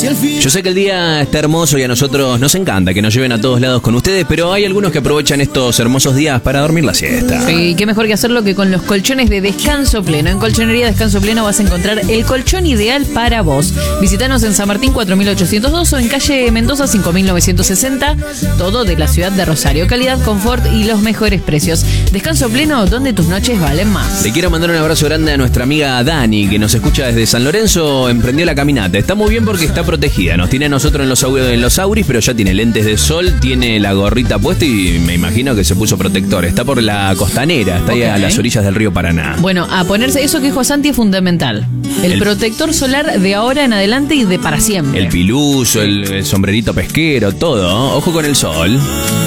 Yo sé que el día está hermoso y a nosotros nos encanta que nos lleven a todos lados con ustedes, pero hay algunos que aprovechan estos hermosos días para dormir la siesta. Sí, qué mejor que hacerlo que con los colchones de Descanso Pleno. En Colchonería Descanso Pleno vas a encontrar el colchón ideal para vos. Visítanos en San Martín 4802 o en calle Mendoza 5960, todo de la ciudad de Rosario. Calidad, confort y los mejores precios. Descanso Pleno, donde tus noches valen más. Le quiero mandar un abrazo grande a nuestra amiga Dani, que nos escucha desde San Lorenzo. Emprendió la caminata. Está muy bien porque está protegida. Nos tiene a nosotros en los auris, pero ya tiene lentes de sol, tiene la gorrita puesta y me imagino que se puso protector. Está por la costanera, está ahí a las orillas del río Paraná. Bueno, a ponerse eso que dijo Santi es fundamental. El protector solar de ahora en adelante y de para siempre. El piluso, el sombrerito pesquero, todo. Ojo con el sol.